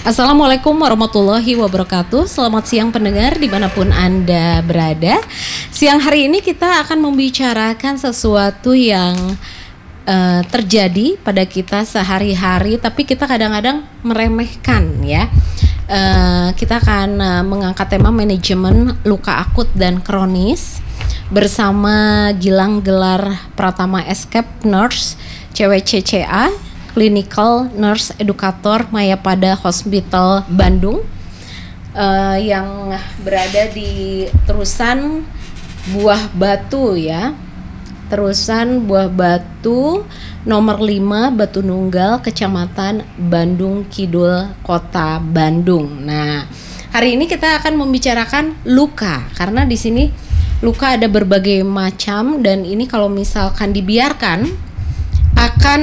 Assalamualaikum warahmatullahi wabarakatuh. Selamat siang pendengar dimanapun Anda berada. Siang hari ini kita akan membicarakan sesuatu yang terjadi pada kita sehari-hari, tapi kita kadang-kadang meremehkan ya. Kita akan mengangkat tema manajemen luka akut dan kronis bersama Gilang Gelar Pratama Escape Nurse CWCCA, Clinical Nurse Educator Mayapada Hospital Bandung, yang berada di terusan Buah Batu ya. Terusan Buah Batu nomor 5 Batu Nunggal, Kecamatan Bandung Kidul, Kota Bandung. Nah, hari ini kita akan membicarakan luka, karena di sini luka ada berbagai macam, dan ini kalau misalkan dibiarkan akan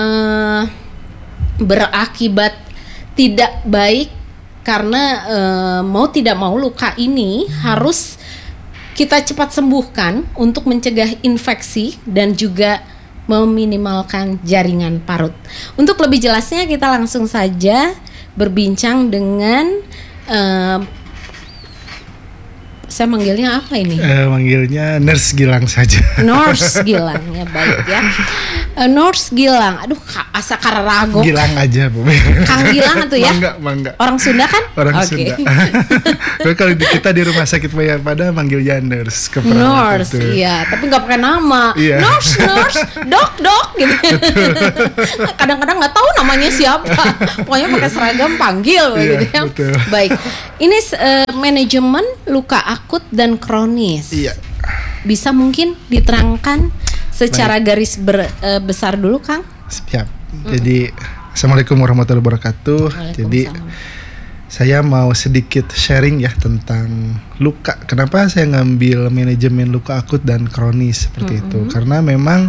berakibat tidak baik, karena mau tidak mau luka ini harus kita cepat sembuhkan untuk mencegah infeksi dan juga meminimalkan jaringan parut. Untuk lebih jelasnya kita langsung saja berbincang dengan saya manggilnya apa ini? Manggilnya Nurse Gilang saja. Nurse Gilang ya, baik ya. Nurse Gilang, aduh asa kararago. Gilang aja Bu. Kang Gilang itu ya? Mangga. Orang Sunda kan? Orang Sunda. Tapi kalau kita di rumah sakit Mayapada manggilnya Nurse. Nurse, iya. Tapi nggak pakai nama. Iya. Nurse, dok gitu. Kadang-kadang nggak tahu namanya siapa. Pokoknya pakai seragam panggil iya, gitu ya. Betul. Baik. Ini manajemen luka akut dan kronis. Iya. Bisa mungkin diterangkan secara garis besar dulu, Kang? Siap. Jadi Assalamualaikum warahmatullahi wabarakatuh. Jadi saya mau sedikit sharing ya tentang luka. Kenapa saya ngambil manajemen luka akut dan kronis seperti itu? Karena memang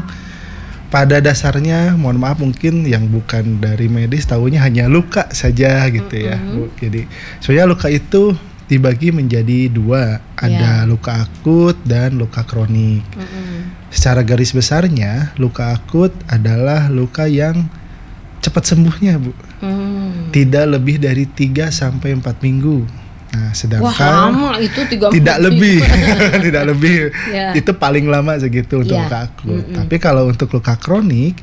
pada dasarnya, mohon maaf mungkin yang bukan dari medis tahunya hanya luka saja gitu ya, Bu. Jadi sebenarnya luka itu dibagi menjadi dua, ada luka akut dan luka kronik. Secara garis besarnya, luka akut adalah luka yang cepat sembuhnya, Bu. Tidak lebih dari 3 sampai 4 minggu. Nah, sedangkan lama itu 3 tidak lebih. Tidak lebih. Yeah. Itu paling lama segitu untuk luka akut. Tapi kalau untuk luka kronik,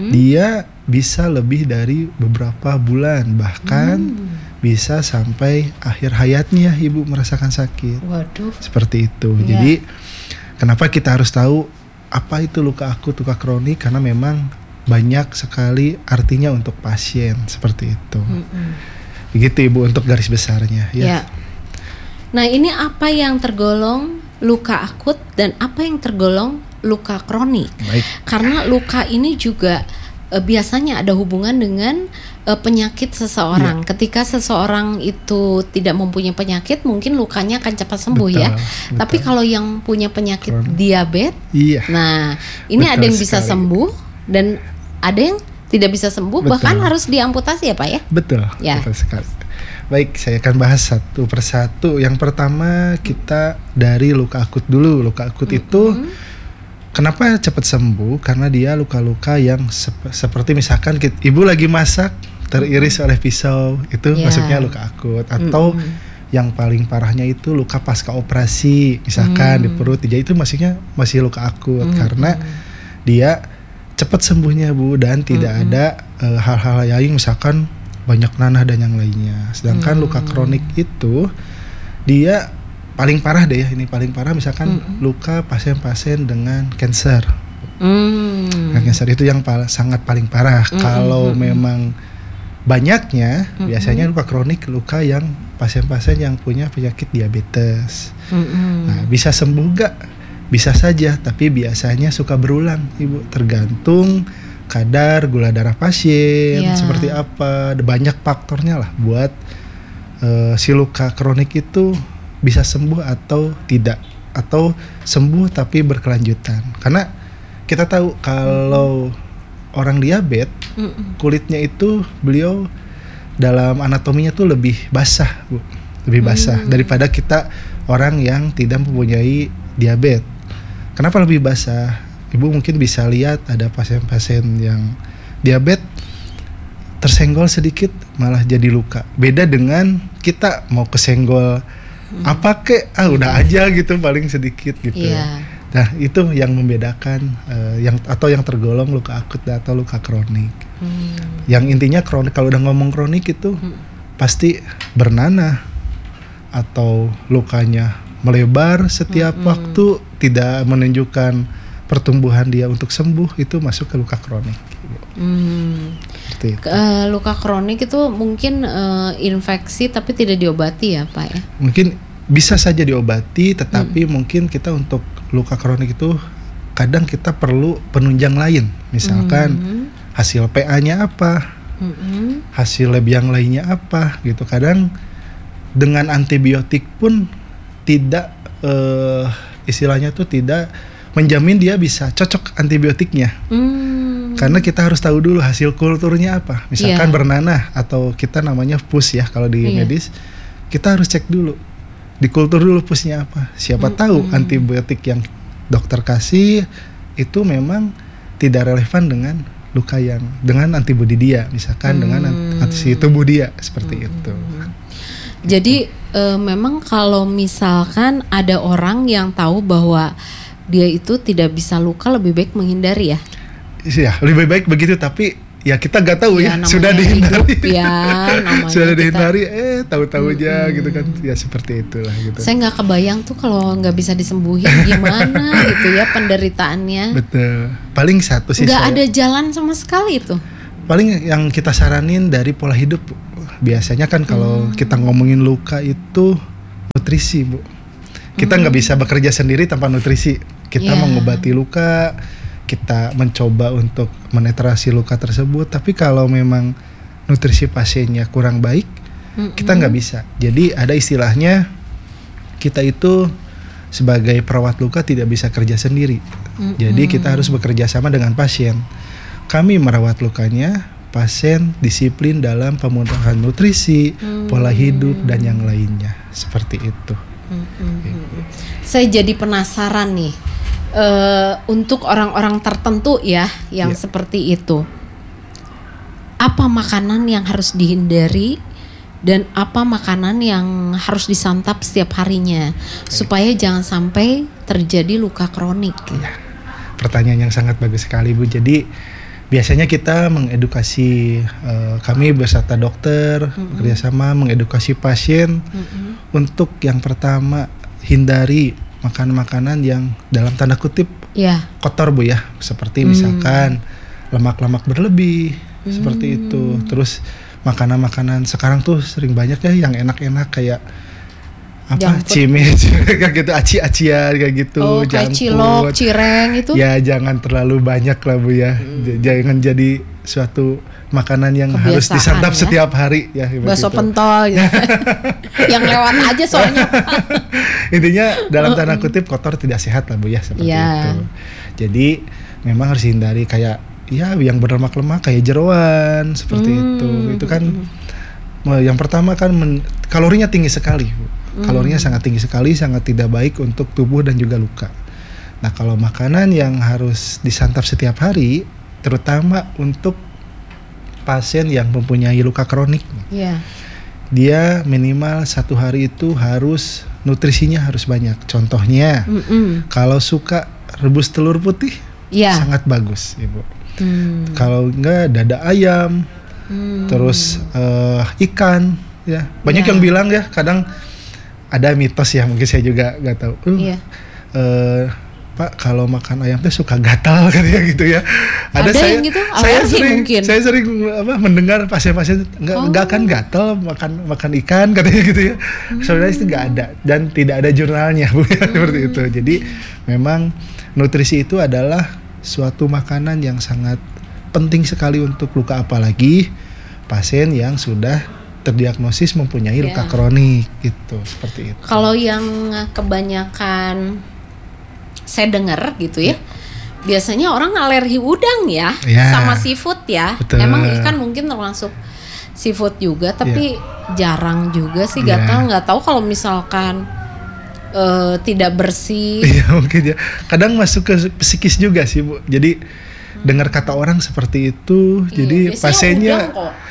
dia bisa lebih dari beberapa bulan, bahkan bisa sampai akhir hayatnya ibu merasakan sakit. Waduh. Seperti itu. Jadi kenapa kita harus tahu apa itu luka akut, luka kronik? Karena memang banyak sekali artinya untuk pasien seperti itu. Begitu Ibu untuk garis besarnya ya. Nah, ini apa yang tergolong luka akut dan apa yang tergolong luka kronik? Baik. Karena luka ini juga biasanya ada hubungan dengan penyakit seseorang. Ketika seseorang itu tidak mempunyai penyakit, mungkin lukanya akan cepat sembuh. Betul. Tapi kalau yang punya penyakit diabetes, nah ini betul ada yang bisa sembuh dan ada yang tidak bisa sembuh, bahkan harus diamputasi ya Pak ya? Betul sekali. Baik, saya akan bahas satu persatu. Yang pertama kita dari luka akut dulu. Luka akut itu kenapa cepat sembuh? Karena dia luka-luka yang seperti misalkan ibu lagi masak, teriris oleh pisau, itu masuknya luka akut. Atau yang paling parahnya itu luka pasca operasi, misalkan di perut, jadi itu masih luka akut. Karena dia cepat sembuhnya Bu, dan tidak ada hal-hal lain misalkan banyak nanah dan yang lainnya. Sedangkan luka kronik itu dia paling parah deh ya, ini paling parah misalkan luka pasien-pasien dengan cancer. Nah, cancer itu yang sangat paling parah. Kalau memang banyaknya biasanya luka kronik, luka yang pasien-pasien yang punya penyakit diabetes. Nah, bisa sembuh gak? Bisa saja, tapi biasanya suka berulang Ibu, tergantung kadar gula darah pasien seperti apa. Ada banyak faktornya lah buat si luka kronik itu bisa sembuh atau tidak, atau sembuh tapi berkelanjutan. Karena kita tahu kalau orang diabetes kulitnya itu beliau dalam anatominya tuh lebih basah Bu, lebih basah daripada kita orang yang tidak mempunyai diabetes. Kenapa lebih basah? Ibu mungkin bisa lihat ada pasien-pasien yang diabetes tersenggol sedikit malah jadi luka. Beda dengan kita mau kesenggol apa kek, udah aja gitu paling sedikit gitu. Iya. Nah itu yang membedakan yang tergolong luka akut atau luka kronik. Yang intinya kronik, kalau udah ngomong kronik itu pasti bernanah atau lukanya melebar setiap waktu, tidak menunjukkan pertumbuhan dia untuk sembuh, itu masuk ke luka kronik. Luka kronik itu mungkin infeksi tapi tidak diobati ya Pak ya? Mungkin bisa saja diobati, tetapi mungkin kita untuk luka kronik itu kadang kita perlu penunjang lain. Misalkan hasil PA-nya apa, hasil lab yang lainnya apa gitu. Kadang dengan antibiotik pun tidak istilahnya tuh tidak menjamin dia bisa cocok antibiotiknya. Karena kita harus tahu dulu hasil kulturnya apa. Misalkan bernanah atau kita namanya pus ya kalau di medis, kita harus cek dulu di kultur dulu pusnya apa. Siapa tahu antibiotik yang dokter kasih itu memang tidak relevan dengan luka yang dengan antibodi dia, misalkan dengan anti tubuh dia seperti itu. Jadi memang kalau misalkan ada orang yang tahu bahwa dia itu tidak bisa luka, lebih baik menghindari ya. Iya, lebih baik begitu, tapi ya kita nggak tahu ya sudah dihindari. Sudah dihindari, tahu-tahu aja gitu kan. Ya seperti itulah gitu. Saya nggak kebayang tuh kalau nggak bisa disembuhin gimana gitu ya penderitaannya. Betul. Paling satu sih. Nggak ada jalan sama sekali itu. Paling yang kita saranin dari pola hidup. Biasanya kan kalau kita ngomongin luka itu nutrisi, Bu. Kita nggak bisa bekerja sendiri tanpa nutrisi. Kita mengobati luka, kita mencoba untuk menetrasi luka tersebut. Tapi kalau memang nutrisi pasiennya kurang baik, kita nggak bisa. Jadi ada istilahnya, kita itu sebagai perawat luka tidak bisa kerja sendiri. Jadi kita harus bekerja sama dengan pasien. Kami merawat lukanya, pasien disiplin dalam pemenuhan nutrisi, pola hidup dan yang lainnya. Seperti itu. Saya jadi penasaran nih, untuk orang-orang tertentu ya yang seperti itu, apa makanan yang harus dihindari dan apa makanan yang harus disantap setiap harinya supaya jangan sampai terjadi luka kronik? Ya, pertanyaan yang sangat bagus sekali, Bu. Jadi biasanya kita mengedukasi, kami beserta dokter bekerjasama mengedukasi pasien untuk yang pertama hindari makanan-makanan yang dalam tanda kutip kotor, Bu ya, seperti misalkan lemak-lemak berlebih seperti itu. Terus makanan-makanan sekarang tuh sering banyak ya yang enak-enak kayak apa, cimit kayak gitu, aci-acian kayak gitu, kayak cilok, cireng itu. Ya jangan terlalu banyak lah, Bu ya. Jangan jadi suatu makanan yang kebiasaan harus disantap setiap hari ya. Bakso pentol gitu. Yang lewat aja soalnya. Intinya dalam tanda kutip kotor tidak sehat lah, Bu ya, seperti itu. Jadi memang harus hindari kayak yang berlemak-lemak kayak jeroan seperti itu. Itu kan yang pertama kan kalorinya tinggi sekali, Bu. Kalorinya sangat tinggi sekali, sangat tidak baik untuk tubuh dan juga luka. Nah, kalau makanan yang harus disantap setiap hari, terutama untuk pasien yang mempunyai luka kronik, dia minimal 1 hari itu harus nutrisinya harus banyak. Contohnya, kalau suka rebus telur putih, sangat bagus, Ibu. Kalau enggak, dada ayam, terus ikan, ya. Banyak yang bilang ya, kadang ada mitos ya, mungkin saya juga nggak tahu. Pak, kalau makan ayam tuh suka gatal katanya gitu ya. Ada yang gitu? Saya sering mendengar pasien-pasien nggak akan gatal makan ikan katanya gitu ya. Sebenarnya itu nggak ada dan tidak ada jurnalnya, Bu ya, seperti itu. Jadi memang nutrisi itu adalah suatu makanan yang sangat penting sekali untuk luka, apalagi pasien yang sudah terdiagnosis mempunyai luka kronik gitu, seperti itu. Kalau yang kebanyakan saya dengar gitu ya, biasanya orang alergi udang ya, sama seafood ya. Betul. Emang ikan mungkin termasuk seafood juga, tapi jarang juga sih gatal. Nggak tahu kalau misalkan tidak bersih. Iya mungkin ya. Kadang masuk ke psikis juga sih, Bu. Jadi dengar kata orang seperti itu, jadi pasiennya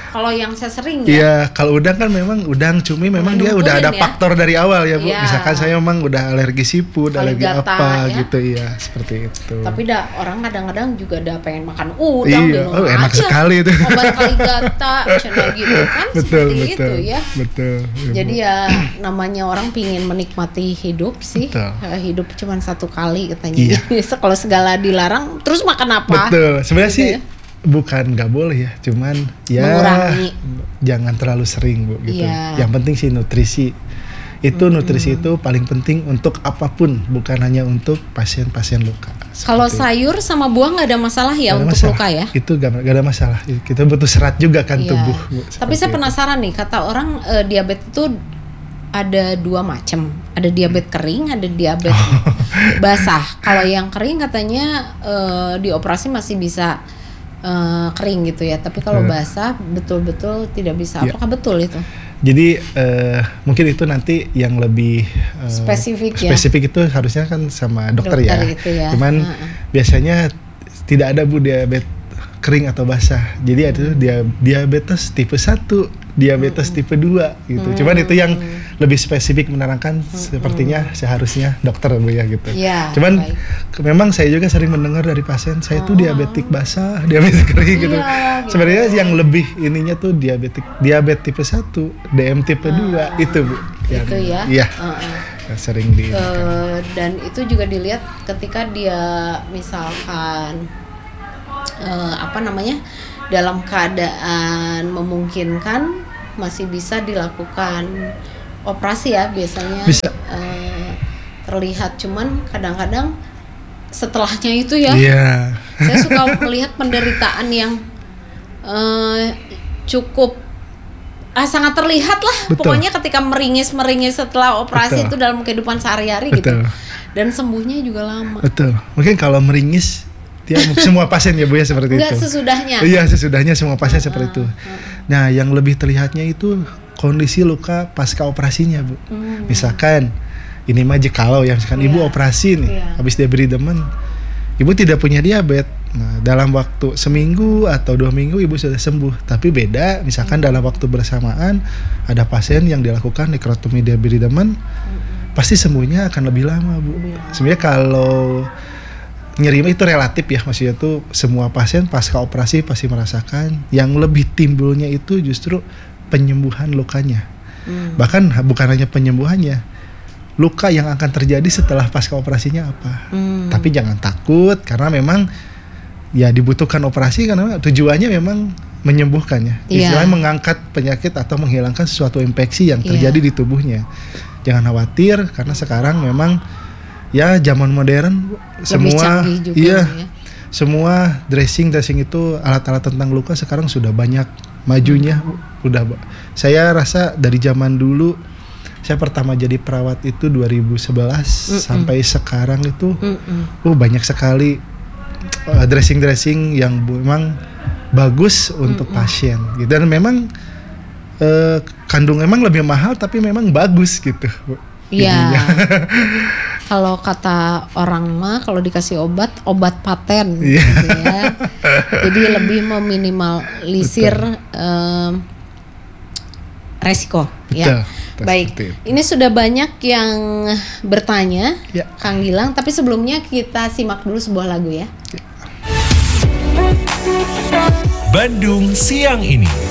Kalau yang saya sering Iya, kalau udang kan memang udang cumi memang dia udah ada faktor dari awal ya Bu. Iya. Misalkan saya memang udah alergi siput, alergi Gata, apa ya. gitu ya, seperti itu. Tapi orang kadang-kadang juga pengen makan udang iya, minum enak aja. sekali itu. Obat kali gata, cina gitu kan, betul, seperti betul, itu ya. Betul. Jadi ya namanya orang pingin menikmati hidup sih. Hidup cuma satu kali katanya. Iya. Kalau segala dilarang, terus makan apa? Betul. Sebenarnya gitu sih ya? bukan nggak boleh ya, cuman ya mengurangi. Jangan terlalu sering Bu gitu. Iya. Yang penting sih nutrisi. Itu nutrisi itu paling penting untuk apapun, bukan hanya untuk pasien-pasien luka. Kalau sayur sama buah nggak ada masalah ya gak ada untuk masalah. luka ya? Itu gak ada masalah. Kita butuh serat juga kan tubuh. Bu, tapi saya penasaran nih, kata orang diabetes itu ada dua macam. Ada diabetes kering, ada diabetes basah. Kalau yang kering katanya dioperasi masih bisa kering gitu ya. Tapi kalau basah betul-betul tidak bisa. Apakah betul itu? Jadi mungkin itu nanti yang lebih spesifik itu harusnya kan sama dokter ya. Gitu ya. Cuman biasanya tidak ada Bu diabetes kering atau basah. Jadi ada diabetes tipe 1, diabetes tipe 2 gitu. Cuman itu yang lebih spesifik menerangkan sepertinya seharusnya dokter Bu ya gitu. Ya, cuman memang saya juga sering mendengar dari pasien saya itu diabetik basah, diabetes kering gitu. Gitu. Sebenarnya yang lebih ininya tuh diabetes tipe 1, DM tipe 2 itu Bu. Itu ya. Iya. Sering dan itu juga dilihat ketika dia misalkan dalam keadaan memungkinkan masih bisa dilakukan operasi ya biasanya. Bisa. Terlihat, cuman kadang-kadang setelahnya itu ya saya suka melihat penderitaan yang cukup sangat terlihat lah. Betul. Pokoknya ketika meringis setelah operasi itu dalam kehidupan sehari-hari gitu, dan sembuhnya juga lama. Betul. Mungkin kalau meringis semua pasien ya Bu ya seperti itu. Enggak sesudahnya. Iya, sesudahnya semua pasien seperti itu. Nah, yang lebih terlihatnya itu kondisi luka pasca operasinya Bu. Misalkan ini mah jikalau ya, misalkan ibu operasi nih, habis diberi demen, ibu tidak punya diabetes. Nah, dalam waktu seminggu atau 2 minggu ibu sudah sembuh. Tapi beda, misalkan dalam waktu bersamaan ada pasien yang dilakukan nekrotomi diberi demen, pasti sembuhnya akan lebih lama Bu. Sebenarnya kalau nyeri itu relatif ya, maksudnya tuh semua pasien pasca operasi pasti merasakan. Yang lebih timbulnya itu justru penyembuhan lukanya. Bahkan bukan hanya penyembuhannya, luka yang akan terjadi setelah pasca operasinya apa. Tapi jangan takut, karena memang ya dibutuhkan operasi karena tujuannya memang menyembuhkan ya. Istilahnya mengangkat penyakit atau menghilangkan sesuatu infeksi yang terjadi di tubuhnya. Jangan khawatir, karena sekarang memang ya zaman modern semua semua dressing itu alat-alat tentang luka sekarang sudah banyak majunya. Saya rasa dari zaman dulu saya pertama jadi perawat itu 2011 sampai sekarang itu banyak sekali dressing yang memang bagus untuk pasien gitu. Dan memang kandung memang lebih mahal tapi memang bagus gitu. Iya. Kalau kata orang mah kalau dikasih obat paten gitu ya. Jadi lebih meminimalisir resiko. Ya. Baik. Ini sudah banyak yang bertanya, Kang Gilang, tapi sebelumnya kita simak dulu sebuah lagu ya. Bandung Siang Ini.